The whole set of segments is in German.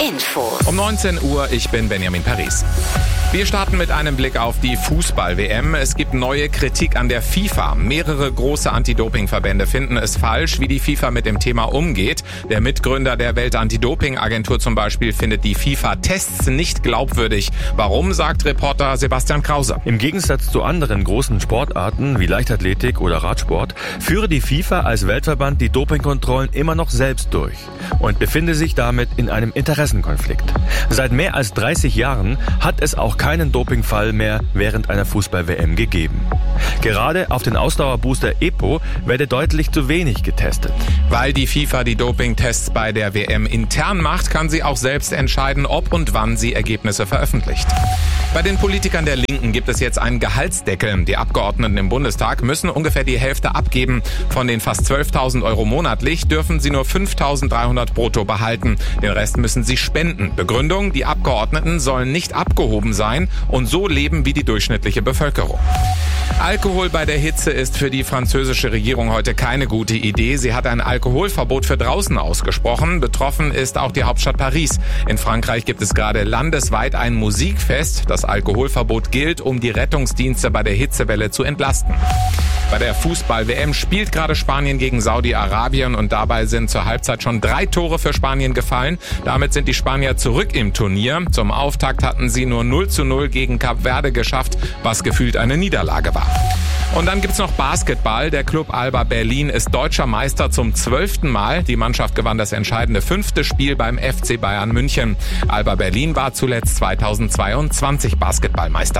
Info. Um 19 Uhr, ich bin Benjamin Paris. Wir starten mit einem Blick auf die Fußball-WM. Es gibt neue Kritik an der FIFA. Mehrere große Anti-Doping-Verbände finden es falsch, wie die FIFA mit dem Thema umgeht. Der Mitgründer der Welt-Anti-Doping-Agentur zum Beispiel findet die FIFA-Tests nicht glaubwürdig. Warum, sagt Reporter Sebastian Krause. Im Gegensatz zu anderen großen Sportarten wie Leichtathletik oder Radsport führe die FIFA als Weltverband die Dopingkontrollen immer noch selbst durch und befinde sich damit in einem Interessenkonflikt. Seit mehr als 30 Jahren hat es auch keinen Dopingfall mehr während einer Fußball-WM gegeben. Gerade auf den Ausdauerbooster EPO werde deutlich zu wenig getestet. Weil die FIFA die Dopingtests bei der WM intern macht, kann sie auch selbst entscheiden, ob und wann sie Ergebnisse veröffentlicht. Bei den Politikern der Linken gibt es jetzt einen Gehaltsdeckel. Die Abgeordneten im Bundestag müssen ungefähr die Hälfte abgeben. Von den fast 12.000 Euro monatlich dürfen sie nur 5.300 brutto behalten. Den Rest müssen sie spenden. Begründung: Die Abgeordneten sollen nicht abgehoben sein und so leben wie die durchschnittliche Bevölkerung. Alkohol bei der Hitze ist für die französische Regierung heute keine gute Idee. Sie hat ein Alkoholverbot für draußen ausgesprochen. Betroffen ist auch die Hauptstadt Paris. In Frankreich gibt es gerade landesweit ein Musikfest. Das Alkoholverbot gilt, um die Rettungsdienste bei der Hitzewelle zu entlasten. Bei der Fußball-WM spielt gerade Spanien gegen Saudi-Arabien und dabei sind zur Halbzeit schon 3 Tore für Spanien gefallen. Damit sind die Spanier zurück im Turnier. Zum Auftakt hatten sie nur 0:0 gegen Kap Verde geschafft, was gefühlt eine Niederlage war. Und dann gibt's noch Basketball. Der Club Alba Berlin ist deutscher Meister zum 12. Mal. Die Mannschaft gewann das entscheidende 5. Spiel beim FC Bayern München. Alba Berlin war zuletzt 2022 Basketballmeister.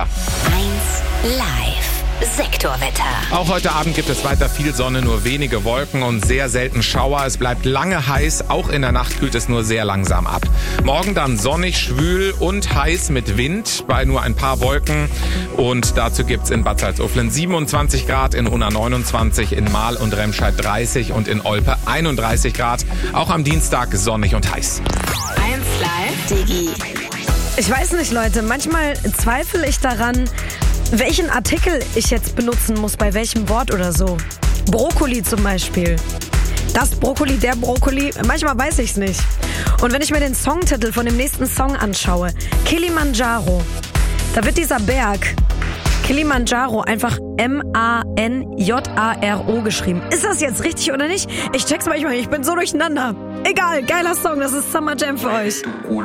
1 Live. Sektorwetter. Auch heute Abend gibt es weiter viel Sonne, nur wenige Wolken und sehr selten Schauer. Es bleibt lange heiß, auch in der Nacht kühlt es nur sehr langsam ab. Morgen dann sonnig, schwül und heiß mit Wind bei nur ein paar Wolken. Und dazu gibt's in Bad Salzuflen 27 Grad, in Unna 29, in Marl und Remscheid 30 und in Olpe 31 Grad. Auch am Dienstag sonnig und heiß. 1 Live. Digi. Ich weiß nicht, Leute, manchmal zweifle ich daran, welchen Artikel ich jetzt benutzen muss, bei welchem Wort oder so. Brokkoli zum Beispiel. Das Brokkoli, der Brokkoli, manchmal weiß ich's nicht. Und wenn ich mir den Songtitel von dem nächsten Song anschaue, Kilimanjaro, da wird dieser Berg, Kilimanjaro, einfach M-A-N-J-A-R-O geschrieben. Ist das jetzt richtig oder nicht? Ich check's manchmal, ich bin so durcheinander. Egal, geiler Song, das ist Summer Jam für euch.